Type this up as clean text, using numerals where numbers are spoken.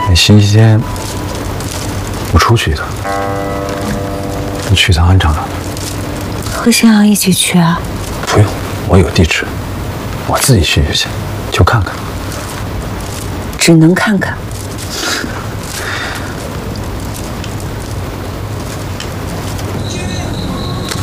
星期天我出去一趟，去趟安厂厂。 和向阳一起去啊？ 不用，我有地址，我自己去就行，就看看。 只能看看。